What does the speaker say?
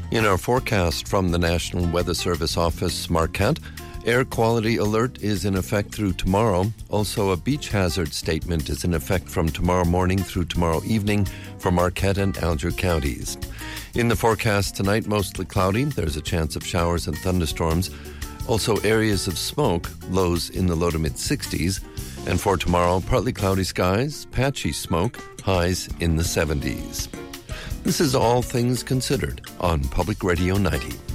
In our forecast from the National Weather Service Office, Marquette, air quality alert is in effect through tomorrow. Also, a beach hazard statement is in effect from tomorrow morning through tomorrow evening for Marquette and Alger counties. In the forecast tonight, mostly cloudy. There's a chance of showers and thunderstorms. Also, areas of smoke, lows in the low to mid-60s. And for tomorrow, partly cloudy skies, patchy smoke, highs in the 70s. This is All Things Considered on Public Radio 90.